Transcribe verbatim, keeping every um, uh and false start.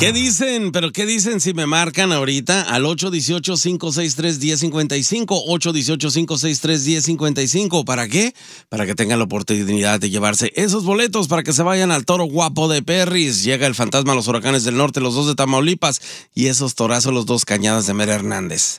¿Qué dicen? ¿Pero qué dicen si me marcan ahorita al ocho uno ocho, cinco seis tres, uno cero cinco cinco? ocho uno ocho, cinco seis tres, uno cero cinco cinco. ¿Para qué? Para que tengan la oportunidad de llevarse esos boletos para que se vayan al Toro Guapo de Perris. Llega el fantasma a los Huracanes del Norte, los dos de Tamaulipas, y esos torazos, los dos Cañadas de Mera Hernández.